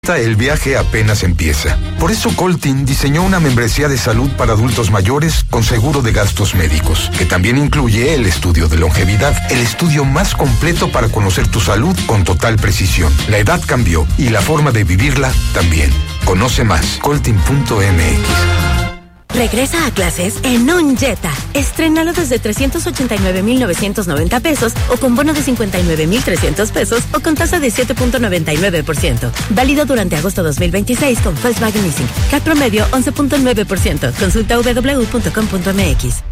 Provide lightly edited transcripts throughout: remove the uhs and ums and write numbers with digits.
El viaje apenas empieza. Por eso Coltin diseñó una membresía de salud para adultos mayores con seguro de gastos médicos, que también incluye el estudio de longevidad, el estudio más completo para conocer tu salud con total precisión. La edad cambió y la forma de vivirla también. Conoce más, coltin.mx. Regresa a clases en un Jetta. Estrénalo desde 389,990 pesos o con bono de 59,300 pesos o con tasa de 7.99%. Válido durante agosto 2026 con Volkswagen Leasing. CAC promedio 11.9%. Consulta www.com.mx.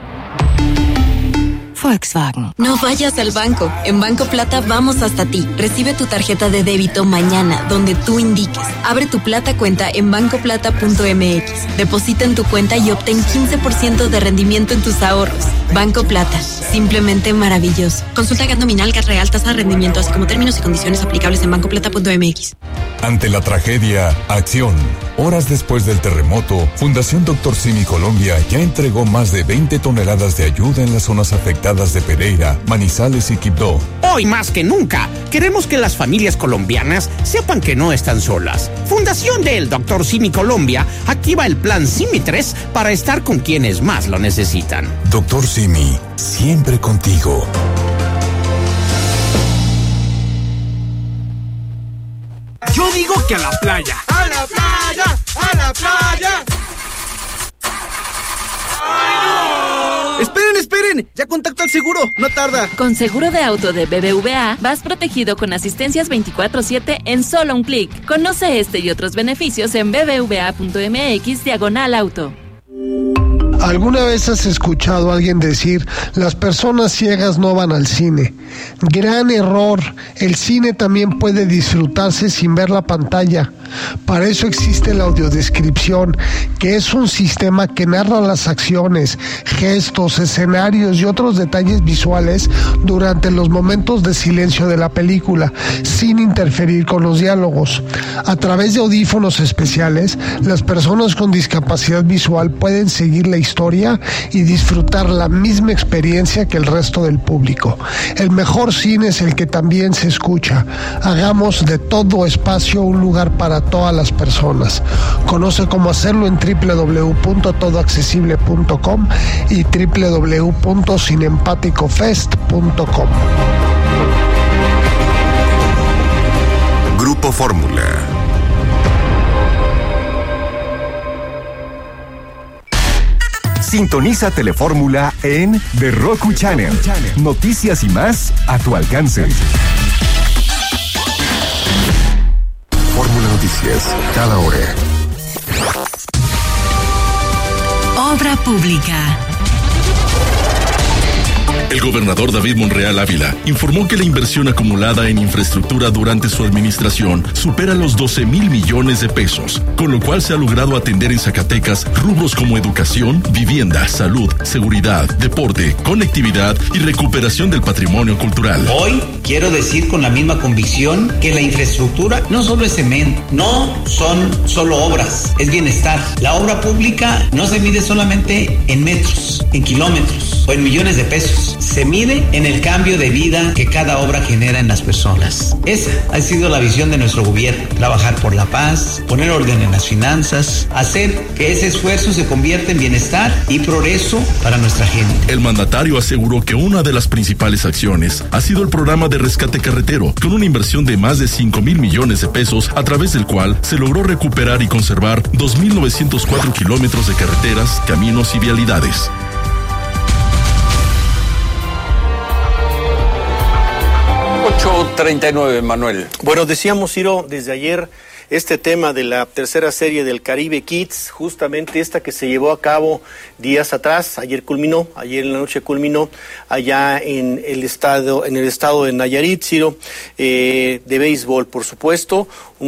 Volkswagen. No vayas al banco. En Banco Plata vamos hasta ti. Recibe tu tarjeta de débito mañana, donde tú indiques. Abre tu Plata cuenta en bancoplata.mx. Deposita en tu cuenta y obtén 15% de rendimiento en tus ahorros. Banco Plata. Simplemente maravilloso. Consulta GAT nominal, GAT real, tasa de rendimiento, así como términos y condiciones aplicables en bancoplata.mx. Ante la tragedia, acción. Horas después del terremoto, Fundación Dr. Simi Colombia ya entregó más de 20 toneladas de ayuda en las zonas afectadas de Pereira, Manizales y Quibdó. Hoy más que nunca, queremos que las familias colombianas sepan que no están solas. Fundación del Dr. Simi Colombia activa el plan Simi 3 para estar con quienes más lo necesitan. Dr. Simi, siempre contigo. Yo digo que a la playa. ¡A la playa! ¡A la playa! ¡Ay, no! ¡Esperen! Ya contacto al seguro, no tarda. Con seguro de auto de BBVA, vas protegido con asistencias 24/7 en solo un clic. Conoce este y otros beneficios en bbva.mx/auto. ¿Alguna vez has escuchado a alguien decir, las personas ciegas no van al cine? Gran error, el cine también puede disfrutarse sin ver la pantalla. Para eso existe la audiodescripción, que es un sistema que narra las acciones, gestos, escenarios y otros detalles visuales durante los momentos de silencio de la película, sin interferir con los diálogos. A través de audífonos especiales, las personas con discapacidad visual pueden seguir la historia y disfrutar la misma experiencia que el resto del público. El mejor cine es el que también se escucha. Hagamos de todo espacio un lugar para todas las personas. Conoce cómo hacerlo en www.todoaccesible.com y www.cinempaticofest.com. Grupo Fórmula. Sintoniza Telefórmula en The Roku Channel. Noticias y más a tu alcance. Fórmula Noticias, cada hora. Obra pública. El gobernador David Monreal Ávila informó que la inversión acumulada en infraestructura durante su administración supera los 12,000 millones de pesos, con lo cual se ha logrado atender en Zacatecas rubros como educación, vivienda, salud, seguridad, deporte, conectividad y recuperación del patrimonio cultural. Hoy quiero decir con la misma convicción que la infraestructura no solo es cemento, no son solo obras, es bienestar. La obra pública no se mide solamente en metros, en kilómetros o en millones de pesos. Se mide en el cambio de vida que cada obra genera en las personas. Esa ha sido la visión de nuestro gobierno. Trabajar por la paz, poner orden en las finanzas, hacer que ese esfuerzo se convierta en bienestar y progreso para nuestra gente. El mandatario aseguró que una de las principales acciones ha sido el programa de rescate carretero, con una inversión de más de 5,000 millones de pesos, a través del cual se logró recuperar y conservar 2,904 kilómetros de carreteras, caminos y vialidades. 8:39, Manuel. Bueno, decíamos, Ciro, desde ayer este tema de la tercera serie del Caribe Kids, justamente esta que se llevó a cabo días atrás, ayer en la noche culminó allá en el estado de Nayarit, Ciro, de béisbol, por supuesto,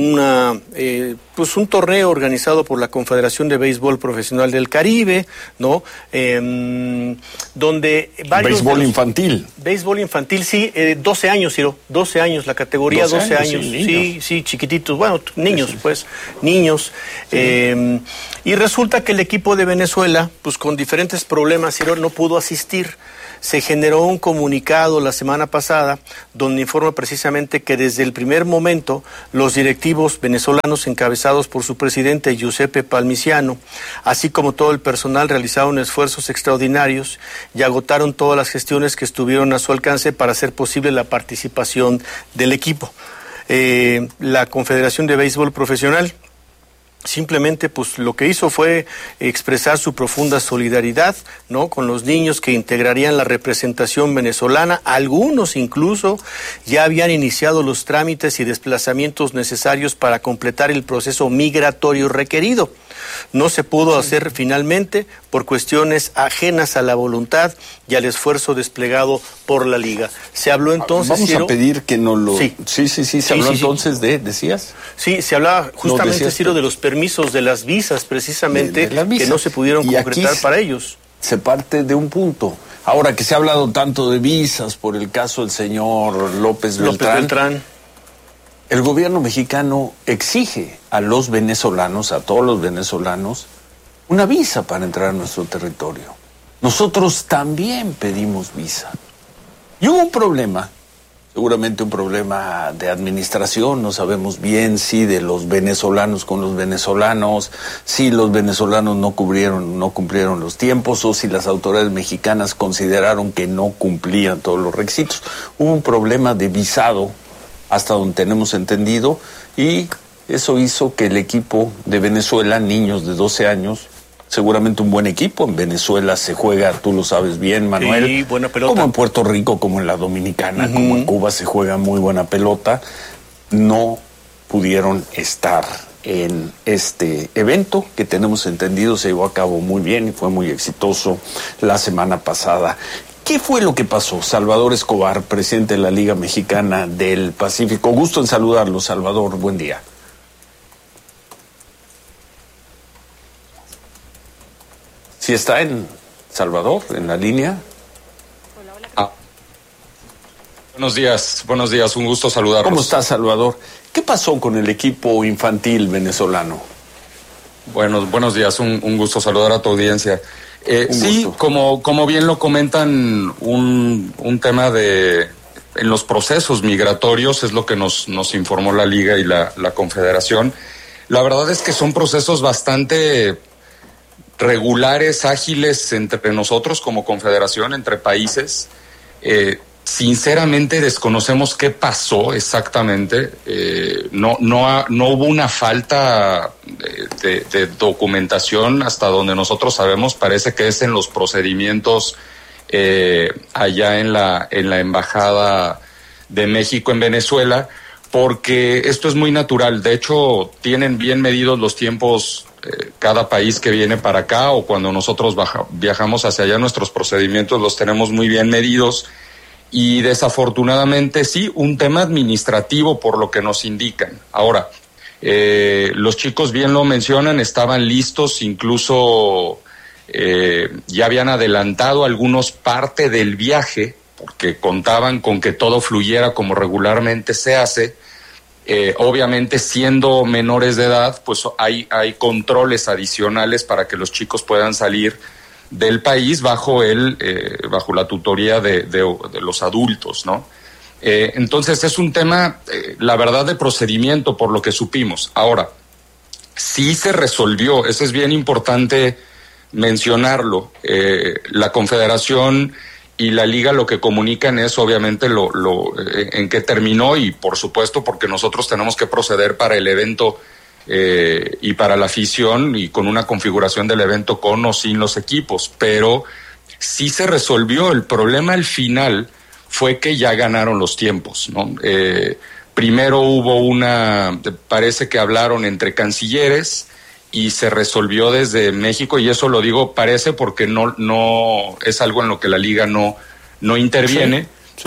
un torneo organizado por la Confederación de Béisbol Profesional del Caribe, ¿no? Donde varios... Béisbol infantil, sí, 12 años, Ciro, 12 años, la categoría 12 años, sí, chiquititos, bueno, niños. Y resulta que el equipo de Venezuela, pues con diferentes problemas, Ciro, no pudo asistir. se generó un comunicado la semana pasada donde informa precisamente que desde el primer momento los directivos venezolanos encabezados por su presidente Giuseppe Palmisano, así como todo el personal, realizaron esfuerzos extraordinarios y agotaron todas las gestiones que estuvieron a su alcance para hacer posible la participación del equipo. La Confederación de Béisbol Profesional simplemente pues lo que hizo fue expresar su profunda solidaridad, ¿no?, con los niños que integrarían la representación venezolana. Algunos incluso ya habían iniciado los trámites y desplazamientos necesarios para completar el proceso migratorio requerido. No se pudo hacer finalmente por cuestiones ajenas a la voluntad y al esfuerzo desplegado por la Liga. Se habló entonces... Vamos Ciro, a pedir que no lo... Sí, se habló entonces de... ¿Decías? Sí, se hablaba justamente, Ciro, de los permisos de las visas, precisamente, de las visas, que no se pudieron concretar para ellos. Se parte de un punto. Ahora que se ha hablado tanto de visas por el caso del señor López Beltrán, el gobierno mexicano exige a los venezolanos, a todos los venezolanos, una visa para entrar a nuestro territorio. Nosotros también pedimos visa. Y hubo un problema, seguramente un problema de administración, no sabemos bien si de los venezolanos con los venezolanos, si los venezolanos no cumplieron los tiempos o si las autoridades mexicanas consideraron que no cumplían todos los requisitos. Hubo un problema de visado, hasta donde tenemos entendido, y eso hizo que el equipo de Venezuela, niños de 12 años, seguramente un buen equipo, en Venezuela se juega, tú lo sabes bien, Manuel, sí, buena pelota. Como en Puerto Rico, como en la Dominicana, como en Cuba se juega muy buena pelota, no pudieron estar en este evento que tenemos entendido se llevó a cabo muy bien y fue muy exitoso la semana pasada. ¿Qué fue lo que pasó? Salvador Escobar, presidente de la Liga Mexicana del Pacífico. Gusto en saludarlo, Salvador. Buen día. ¿Sí está en Salvador, en la línea? Buenos días, un gusto saludarlos. ¿Cómo está, Salvador? ¿Qué pasó con el equipo infantil venezolano? Buenos días, un gusto saludar a tu audiencia. Sí, como bien lo comentan, un tema en los procesos migratorios es lo que nos informó la Liga y la Confederación. La verdad es que son procesos bastante regulares, ágiles entre nosotros como Confederación, entre países. Sinceramente desconocemos qué pasó exactamente. No hubo una falta de documentación hasta donde nosotros sabemos. Parece que es en los procedimientos allá en la Embajada de México en Venezuela, porque esto es muy natural. De hecho, tienen bien medidos los tiempos cada país que viene para acá, o cuando nosotros viajamos hacia allá, nuestros procedimientos los tenemos muy bien medidos. Y desafortunadamente sí, un tema administrativo por lo que nos indican. Ahora, los chicos bien lo mencionan, estaban listos, incluso ya habían adelantado algunos parte del viaje, porque contaban con que todo fluyera como regularmente se hace. Obviamente, siendo menores de edad, pues hay controles adicionales para que los chicos puedan salir del país bajo la tutoría de los adultos, ¿no? Entonces es un tema, la verdad, de procedimiento por lo que supimos. Ahora, sí se resolvió, eso es bien importante mencionarlo. La Confederación y la Liga lo que comunican es obviamente en qué terminó, y por supuesto porque nosotros tenemos que proceder para el evento y para la afición, y con una configuración del evento con o sin los equipos, pero sí se resolvió. El problema al final fue que ya ganaron los tiempos, ¿no? Primero parece que hablaron entre cancilleres y se resolvió desde México, y eso lo digo parece porque no es algo en lo que la Liga no interviene.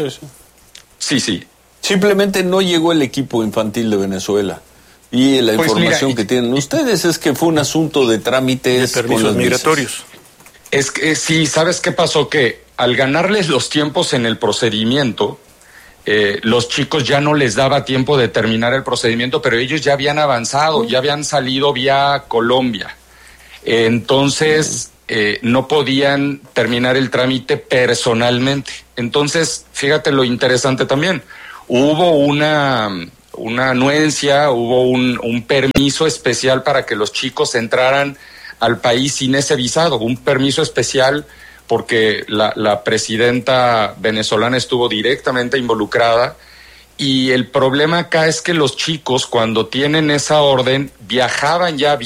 Sí. Simplemente no llegó el equipo infantil de Venezuela. Y la información que tienen ustedes es que fue un asunto de trámites de permisos migratorios. Es que sí, ¿sabes qué pasó? Que al ganarles los tiempos en el procedimiento, los chicos ya no les daba tiempo de terminar el procedimiento, pero ellos ya habían avanzado, ya habían salido vía Colombia. Entonces, no podían terminar el trámite personalmente. Entonces, fíjate lo interesante también, hubo una anuencia, hubo un permiso especial para que los chicos entraran al país sin ese visado, un permiso especial porque la presidenta venezolana estuvo directamente involucrada, y el problema acá es que los chicos, cuando tienen esa orden, viajaban ya